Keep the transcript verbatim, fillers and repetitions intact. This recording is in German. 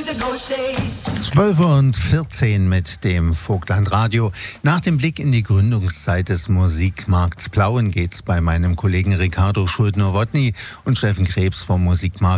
zwölf und vierzehn mit dem Vogtlandradio. Nach dem Blick in die Gründungszeit des Musikmarkts Plauen geht's bei meinem Kollegen Ricardo Schuldner-Wodny und Steffen Krebs vom Musikmarkt